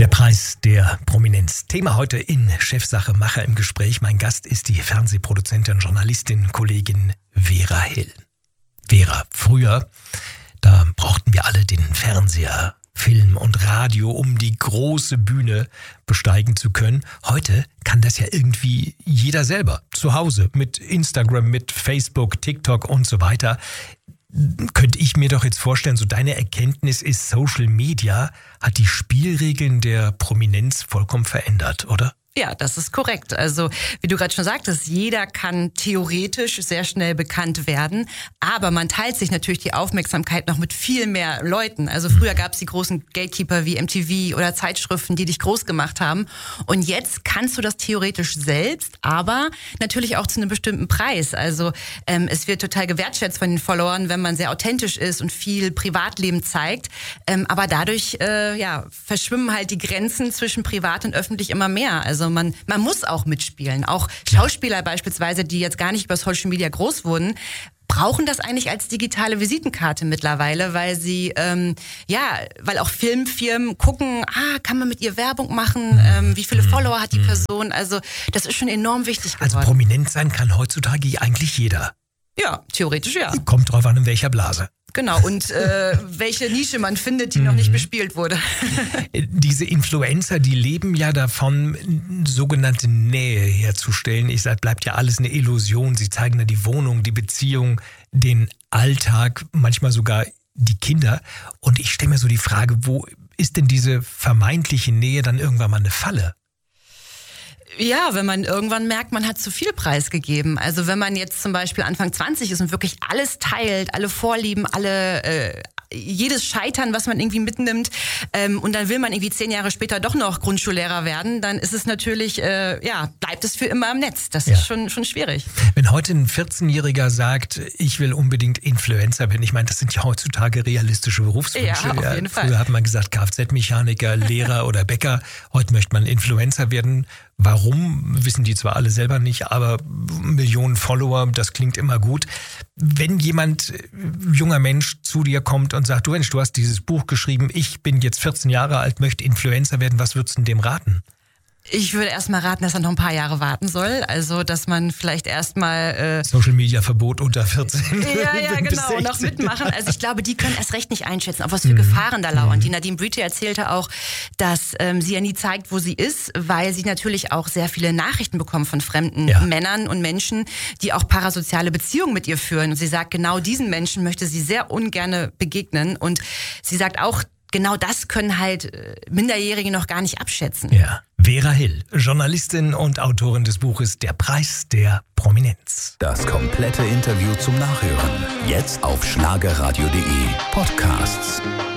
Der Preis der Prominenz. Thema heute in Chefsache Macher im Gespräch. Mein Gast ist die Fernsehproduzentin, Journalistin, Kollegin Vera Hill. Vera, früher, da brauchten wir alle den Fernseher, Film und Radio, um die große Bühne besteigen zu können. Heute kann das ja irgendwie jeder selber, zu Hause, mit Instagram, mit Facebook, TikTok und so weiter. Könnte ich mir doch jetzt vorstellen, so deine Erkenntnis ist, Social Media hat die Spielregeln der Prominenz vollkommen verändert, oder? Ja, das ist korrekt. Also, wie du gerade schon sagtest, jeder kann theoretisch sehr schnell bekannt werden, aber man teilt sich natürlich die Aufmerksamkeit noch mit viel mehr Leuten. Also früher gab es die großen Gatekeeper wie MTV oder Zeitschriften, die dich groß gemacht haben. Und jetzt kannst du das theoretisch selbst, aber natürlich auch zu einem bestimmten Preis. Also es wird total gewertschätzt von den Followern, wenn man sehr authentisch ist und viel Privatleben zeigt. Aber dadurch verschwimmen halt die Grenzen zwischen privat und öffentlich immer mehr. Also man muss auch mitspielen. Auch Schauspieler beispielsweise, die jetzt gar nicht über Social Media groß wurden, brauchen das eigentlich als digitale Visitenkarte mittlerweile, weil sie, weil auch Filmfirmen gucken, kann man mit ihr Werbung machen, wie viele Follower hat die Person. Also das ist schon enorm wichtig geworden. Also prominent sein kann heutzutage eigentlich jeder. Ja, theoretisch ja. Kommt drauf an, in welcher Blase. Genau, und welche Nische man findet, die noch nicht bespielt wurde. Diese Influencer, die leben ja davon, sogenannte Nähe herzustellen. Ich sage, bleibt ja alles eine Illusion. Sie zeigen da die Wohnung, die Beziehung, den Alltag, manchmal sogar die Kinder. Und ich stelle mir so die Frage, wo ist denn diese vermeintliche Nähe dann irgendwann mal eine Falle? Ja, wenn man irgendwann merkt, man hat zu viel preisgegeben. Also wenn man jetzt zum Beispiel Anfang 20 ist und wirklich alles teilt, alle Vorlieben, jedes Scheitern, was man irgendwie mitnimmt, und dann will man irgendwie 10 Jahre später doch noch Grundschullehrer werden, dann ist es natürlich, bleibt es für immer im Netz. Das ist schon schwierig. Wenn heute ein 14-Jähriger sagt, ich will unbedingt Influencer werden, ich meine, das sind ja heutzutage realistische Berufswünsche. Ja, auf jeden Fall. Früher hat man gesagt, Kfz-Mechaniker, Lehrer oder Bäcker. Heute möchte man Influencer werden. Warum, wissen die zwar alle selber nicht, aber Millionen Follower, das klingt immer gut. Wenn jemand, junger Mensch, zu dir kommt und sagt, du Mensch, du hast dieses Buch geschrieben, ich bin jetzt 14 Jahre alt, möchte Influencer werden, was würdest du dem raten? Ich würde erstmal raten, dass er noch ein paar Jahre warten soll. Also, dass man vielleicht erstmal Social Media Verbot unter 14. Ja, genau, noch mitmachen. Also ich glaube, die können erst recht nicht einschätzen, auf was für Gefahren da lauern. Die Nadine Brüte erzählte auch, dass sie ja nie zeigt, wo sie ist, weil sie natürlich auch sehr viele Nachrichten bekommt von fremden Männern und Menschen, die auch parasoziale Beziehungen mit ihr führen. Und sie sagt, genau diesen Menschen möchte sie sehr ungern begegnen. Und sie sagt auch, genau das können halt Minderjährige noch gar nicht abschätzen. Ja. Vera Hill, Journalistin und Autorin des Buches Der Preis der Prominenz. Das komplette Interview zum Nachhören. Jetzt auf schlagerradio.de Podcasts.